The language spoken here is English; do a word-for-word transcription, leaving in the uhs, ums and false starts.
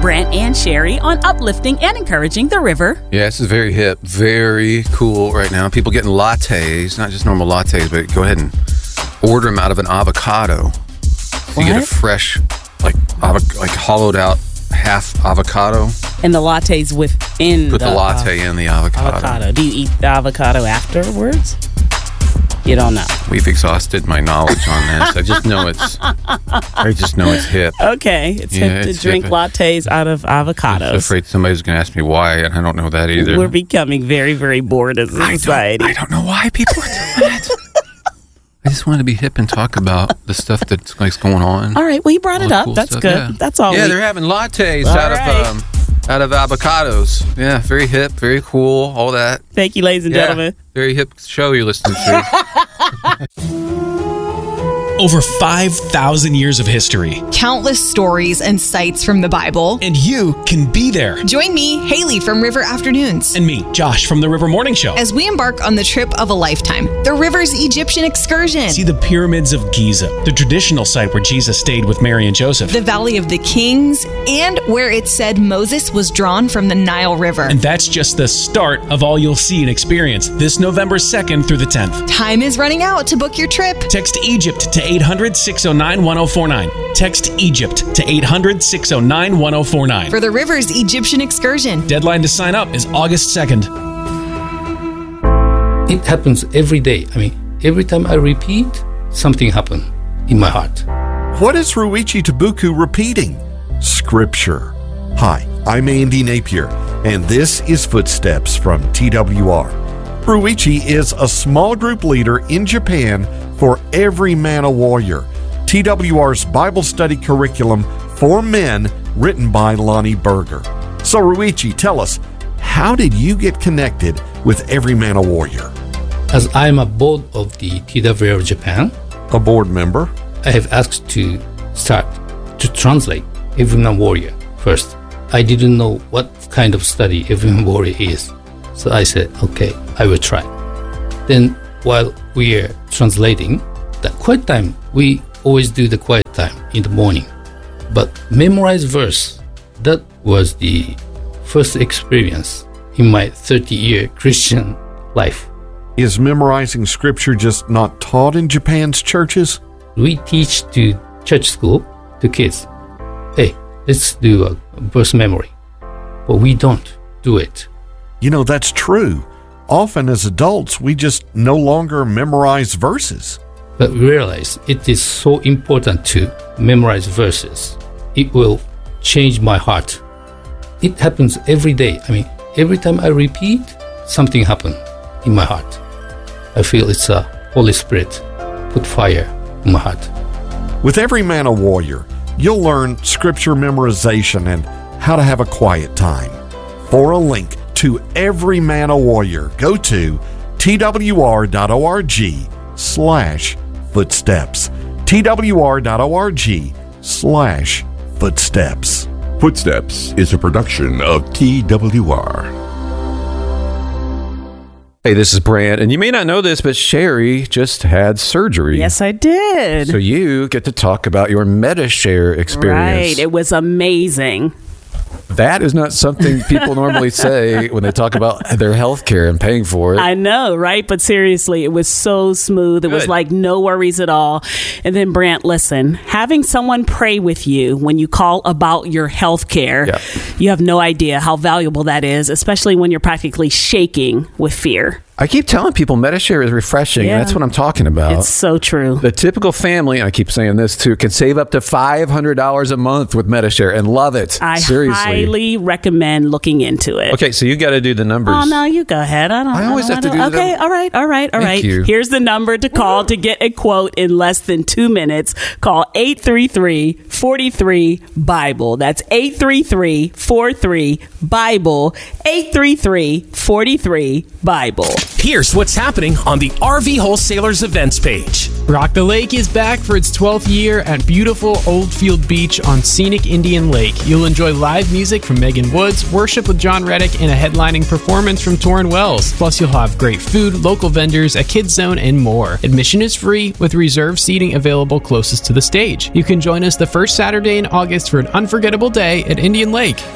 Brant and Sherry on uplifting and encouraging the river. Yeah, this is very hip, very cool right now. People getting lattes, not just normal lattes, but go ahead and order them out of an avocado. So you get a fresh, like, avo- like hollowed out half avocado. And the latte's within Put the, the latte uh, in the avocado. avocado. Do you eat the avocado afterwards? You don't know. We've exhausted my knowledge on this. I just know it's. I just know it's hip. Okay, it's Yeah, hip to it's drink hip. lattes out of avocados. I'm afraid somebody's going to ask me why, and I don't know that either. We're becoming very, very bored as a I society. don't, I don't know why people are doing that. I just wanted to be hip and talk about the stuff that's like going on. All right, well, you brought All it the up. cool That's stuff, good. yeah. That's all. Yeah, we- they're having lattes All out right. of um, out of avocados. Yeah, very hip, very cool, all that. Thank you, ladies and Yeah, gentlemen. very hip show you're listening to. Over five thousand years of history. Countless stories and sights from the Bible. And you can be there. Join me, Haley from River Afternoons, And me, Josh from the River Morning Show. as we embark on the trip of a lifetime, the River's Egyptian excursion, See the pyramids of Giza, the traditional site where Jesus stayed with Mary and Joseph. the Valley of the Kings, and where it said Moses was drawn from the Nile River. And that's just the start of all you'll see and experience this November second through the tenth. Time is running out to book your trip. Text Egypt to eight hundred, six oh nine, one oh four nine. Text Egypt to eight hundred, six oh nine, one oh four nine. For the River's Egyptian excursion. Deadline to sign up is August second. It happens every day. I mean, every time I repeat, something happens in my heart. What is Ruichi Tabuku repeating? Scripture. Hi, I'm Andy Napier, and this is Footsteps from T W R. Ruichi is a small group leader in Japan for Every Man a Warrior, T W R's Bible study curriculum for men written by Lonnie Berger. So Ruichi, tell us, how did you get connected with Every Man a Warrior? As I am a board of the T W R Japan, A board member? I have asked to start to translate Every Man Warrior first. I didn't know what kind of study Every Man Warrior is. So I said, okay, I will try. Then while we are translating, the quiet time, we always do the quiet time in the morning. But memorize verse, that was the first experience in my thirty-year Christian life. Is memorizing scripture just not taught in Japan's churches? We teach to church school to kids, hey, let's do a verse memory. But we don't do it. You know, that's true. Often as adults, we just no longer memorize verses. But realize it is so important to memorize verses. It will change my heart. It happens every day. I mean, every time I repeat, something happens in my heart. I feel it's a Holy Spirit put fire in my heart. With Every Man a Warrior, you'll learn scripture memorization and how to have a quiet time. For a link to Every Man a Warrior, go to twr.org slash footsteps. twr.org slash footsteps. Footsteps is a production of T W R. Hey, this is Brant, and you may not know this, but Sherry just had surgery. Yes, I did. So you get to talk about your MediShare experience. Right. It was amazing. That is not something people normally say when they talk about their health care and paying for it. I know, right? But seriously, it was so smooth. It was Good. like no worries at all. And then, Brant, listen, having someone pray with you when you call about your health care, Yeah. you have no idea how valuable that is, especially when you're practically shaking with fear. I keep telling people MediShare is refreshing. Yeah. And that's what I'm talking about. It's so true. The typical family, and I keep saying this too, can save up to five hundred dollars a month with MediShare and love it. I Seriously. highly recommend looking into it. Okay, so you got to do the numbers. Oh, no, you go ahead. I don't I always don't have to wanna- do the Okay, num- all right, all right, all Thank right. you. Here's the number to call to get a quote in less than two minutes. Call eight three three, four three, Bible. That's eight three three, four three, Bible. eight three three, four three, Bible. Here's what's happening on the R V Wholesalers events page. Rock the Lake is back for its twelfth year at beautiful Oldfield Beach on scenic Indian Lake. You'll enjoy live music from Megan Woods, worship with John Reddick, and a headlining performance from Torrin Wells. Plus, you'll have great food, local vendors, a kids zone, and more. Admission is free with reserved seating available closest to the stage. You can join us the first Saturday in August for an unforgettable day at Indian Lake.